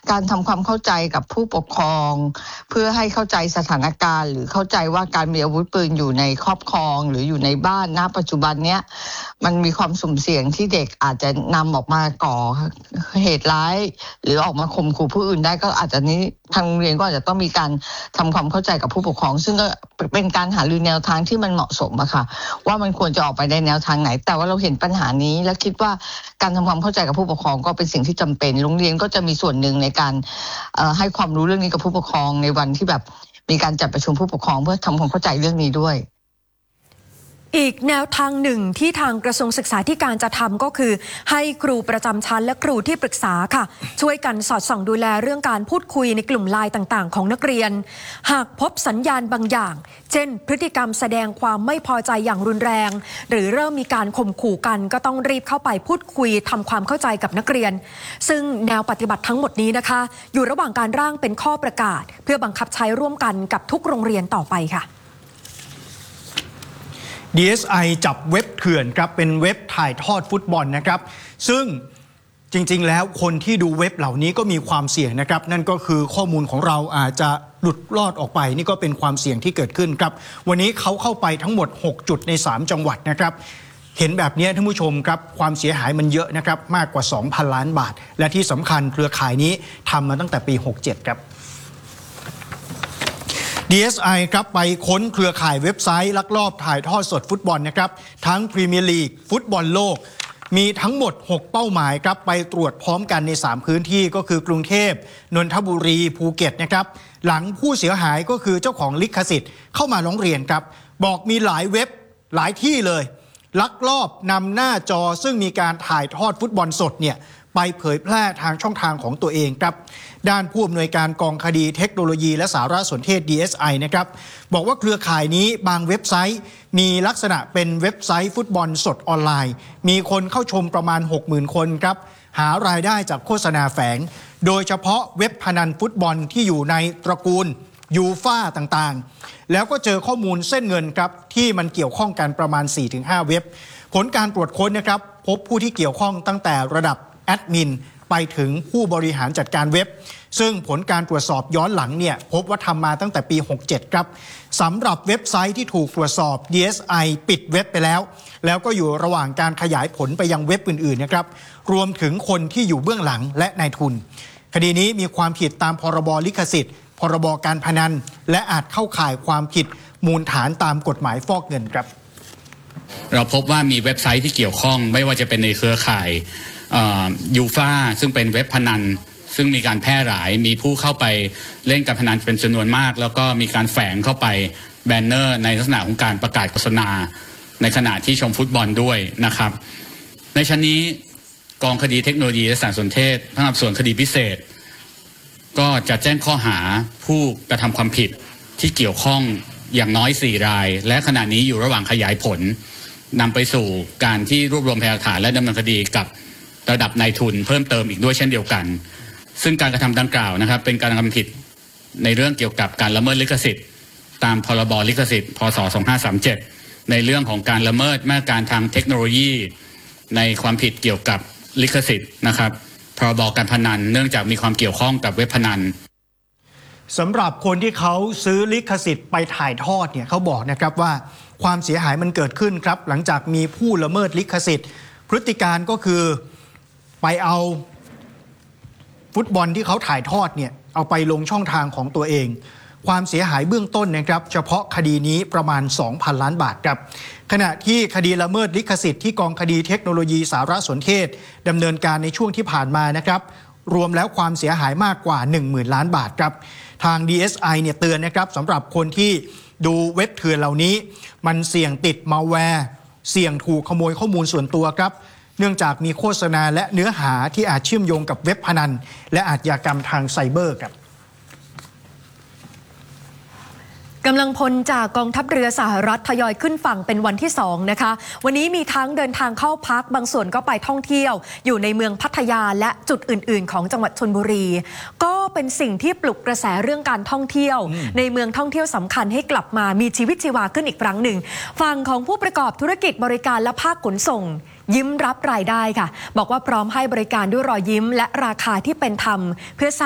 การทำความเข้าใจกับผู้ปกครองเพื่อให้เข้าใจสถานการณ์หรือเข้าใจว่าการมีอาวุธปืนอยู่ในครอบครองหรืออยู่ในบ้านณปัจจุบันเนี้ยมันมีความสุ่มเสี่ยงที่เด็กอาจจะนำออกมาก่อเหตุร้ายหรือออกมาข่มขู่ผู้อื่นได้ก็อาจจะนี้ทางโรงเรียนก็อาจจะต้องมีการทำความเข้าใจกับผู้ปกครองซึ่งก็เป็นการหารือแนวทางที่มันเหมาะสมอะค่ะว่ามันควรจะออกไปในแนวทางไหนแต่ว่าเราเห็นปัญหานี้และคิดว่าการทำความเข้าใจกับผู้ปกครองก็เป็นสิ่งที่จำเป็นโรงเรียนก็จะมีส่วนหนึ่งในการให้ความรู้เรื่องนี้กับผู้ปกครองในวันที่แบบมีการจัดประชุมผู้ปกครองเพื่อทำความเข้าใจเรื่องนี้ด้วยอีกแนวทางหนึ่งที่ทางกระทรวงศึกษาธิการจะทำก็คือให้ครูประจำชั้นและครูที่ปรึกษาค่ะช่วยกันสอดส่องดูแลเรื่องการพูดคุยในกลุ่มไลน์ต่างๆของนักเรียนหากพบสัญญาณบางอย่างเช่นพฤติกรรมแสดงความไม่พอใจอย่างรุนแรงหรือเริ่มมีการข่มขู่กันก็ต้องรีบเข้าไปพูดคุยทำความเข้าใจกับนักเรียนซึ่งแนวปฏิบัติทั้งหมดนี้นะคะอยู่ระหว่างการร่างเป็นข้อประกาศเพื่อบังคับใช้ร่วมกันกับทุกโรงเรียนต่อไปค่ะ DSI จับเว็บเถื่อนครับเป็นเว็บถ่ายทอดฟุตบอลนะครับซึ่งจริงๆแล้วคนที่ดูเว็บเหล่านี้ก็มีความเสี่ยงนะครับนั่นก็คือข้อมูลของเราอาจจะหลุดรอดออกไปนี่ก็เป็นความเสี่ยงที่เกิดขึ้นครับวันนี้เขาเข้าไปทั้งหมด6จุดใน3จังหวัดนะครับเห็นแบบนี้ท่านผู้ชมครับความเสียหายมันเยอะนะครับมากกว่า 2,000 ล้านบาทและที่สำคัญเครือข่ายนี้ทำมาตั้งแต่ปี67ครับDSI ครับไปค้นเครือข่ายเว็บไซต์ลักลอบถ่ายทอดสดฟุตบอลนะครับทั้งพรีเมียร์ลีกฟุตบอลโลกมีทั้งหมด6เป้าหมายครับไปตรวจพร้อมกันใน3พื้นที่ก็คือกรุงเทพนนทบุรีภูเก็ตนะครับหลังผู้เสียหายก็คือเจ้าของลิขสิทธิ์เข้ามาร้องเรียนครับบอกมีหลายเว็บหลายที่เลยลักลอบนำหน้าจอซึ่งมีการถ่ายทอดฟุตบอลสดเนี่ยไปเผยแพร่ทางช่องทางของตัวเองครับด้านผู้อำนวยการกองคดีเทคโนโลยีและสารสนเทศ DSI นะครับบอกว่าเครือข่ายนี้บางเว็บไซต์มีลักษณะเป็นเว็บไซต์ฟุตบอลสดออนไลน์มีคนเข้าชมประมาณ 60,000 คนครับหารายได้จากโฆษณาแฝงโดยเฉพาะเว็บพนันฟุตบอลที่อยู่ในตระกูลยูฟ่าต่างๆแล้วก็เจอข้อมูลเส้นเงินครับที่มันเกี่ยวข้องกันประมาณ 4-5 เว็บผลการตรวจค้นนะครับพบผู้ที่เกี่ยวข้องตั้งแต่ระดับแอดมินไปถึงผู้บริหารจัดการเว็บซึ่งผลการตรวจสอบย้อนหลังเนี่ยพบว่าทำมาตั้งแต่ปี67ครับสำหรับเว็บไซต์ที่ถูกตรวจสอบ DSI ปิดเว็บไปแล้วก็อยู่ระหว่างการขยายผลไปยังเว็บอื่นๆนะครับรวมถึงคนที่อยู่เบื้องหลังและนายทุนคดีนี้มีความผิดตามพรบลิขสิทธิ์พรบการพนันและอาจเข้าข่ายความผิดมูลฐานตามกฎหมายฟอกเงินครับเราพบว่ามีเว็บไซต์ที่เกี่ยวข้องไม่ว่าจะเป็นในเครือข่ายยูฟ่าซึ่งเป็นเว็บพนันซึ่งมีการแพร่หลายมีผู้เข้าไปเล่นการพนันเป็นจำนวนมากแล้วก็มีการแฝงเข้าไปแบนเนอร์ในลักษณะของการประกาศโฆษณาในขณะที่ชมฟุตบอลด้วยนะครับในชั้นนี้กองคดีเทคโนโลยีและสารสนเทศพนักงานสอบสวนคดีพิเศษก็จะแจ้งข้อหาผู้กระทำความผิดที่เกี่ยวข้องอย่างน้อย4รายและขณะนี้อยู่ระหว่างขยายผลนำไปสู่การที่รวบรวมพยานหลักฐานและดำเนินคดีกับระดับนายทุนเพิ่มเติมอีกด้วยเช่นเดียวกันซึ่งการกระทำดังกล่าวนะครับเป็นการกระทำผิดในเรื่องเกี่ยวกับการละเมิดลิขสิทธิ์ตามพรบลิขสิทธิ์พ.ศ. 2537ในเรื่องของการละเมิดมาตรการทางเทคโนโลยีในความผิดเกี่ยวกับลิขสิทธิ์นะครับพรบการพนันเนื่องจากมีความเกี่ยวข้องกับเว็บพนันสำหรับคนที่เขาซื้อลิขสิทธิ์ไปถ่ายทอดเนี่ยเขาบอกนะครับว่าความเสียหายมันเกิดขึ้นครับหลังจากมีผู้ละเมิดลิขสิทธิ์พฤติการก็คือไปเอาฟุตบอลที่เขาถ่ายทอดเนี่ยเอาไปลงช่องทางของตัวเองความเสียหายเบื้องต้นนะครับเฉพาะคดีนี้ประมาณ 2,000 ล้านบาทครับขณะที่คดีละเมิดลิขสิทธิ์ที่กองคดีเทคโนโลยีสารสนเทศดำเนินการในช่วงที่ผ่านมานะครับรวมแล้วความเสียหายมากกว่า 10,000 ล้านบาทครับทาง DSI เนี่ยเตือนนะครับสำหรับคนที่ดูเว็บเถื่อนเหล่านี้มันเสี่ยงติดมัลแวร์เสี่ยงถูกขโมยข้อมูลส่วนตัวครับเนื่องจากมีโฆษณาและเนื้อหาที่อาจเชื่อมโยงกับเว็บพนันและอาชญากรรมทางไซเบอร์ครับกำลังพลจากกองทัพเรือสหรัฐทยอยขึ้นฝั่งเป็นวันที่2นะคะวันนี้มีทั้งเดินทางเข้าพักบางส่วนก็ไปท่องเที่ยวอยู่ในเมืองพัทยาและจุดอื่นๆของจังหวัดชลบุรีก็เป็นสิ่งที่ปลุกกระแสเรื่องการท่องเที่ยวในเมืองท่องเที่ยวสำคัญให้กลับมามีชีวิตชีวาขึ้นอีกครั้งหนึ่งฝั่งของผู้ประกอบธุรกิจบริการและภาคขนส่งยิ้มรับรายได้ค่ะบอกว่าพร้อมให้บริการด้วยรอยยิ้มและราคาที่เป็นธรรมเพื่อ